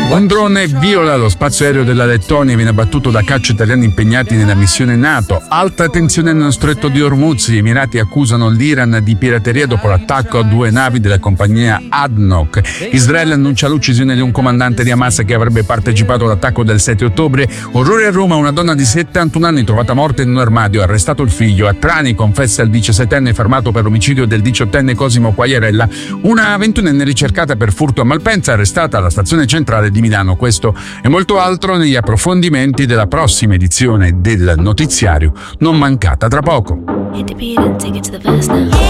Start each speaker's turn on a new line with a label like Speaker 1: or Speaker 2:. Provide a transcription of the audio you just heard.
Speaker 1: Un drone viola lo spazio aereo della Lettonia e viene abbattuto da caccia italiani impegnati nella missione NATO. Alta tensione nello stretto di Hormuz. Gli Emirati accusano l'Iran di pirateria dopo l'attacco a 2 navi della compagnia ADNOC. Israele annuncia l'uccisione di un comandante di Hamas che avrebbe partecipato all'attacco del 7 ottobre. Orrore a Roma, una donna di 71 anni trovata morta in un armadio, arrestato il figlio. A Trani confessa il 17enne fermato per l'omicidio del 18enne Cosimo Quagliarella. Una 21enne ricercata per furto a Malpensa, arrestata alla stazione centrale di Milano. Questo e molto altro negli approfondimenti della prossima edizione del notiziario, non mancata tra poco.